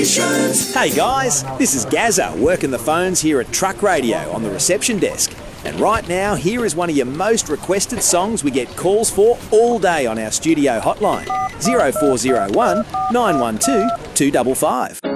Solutions. Hey guys, this is Gazza working the phones here at Truck Radio on the reception desk. And right now, here is one of your most requested songs we get calls for all day on our studio hotline, 0401 912 255.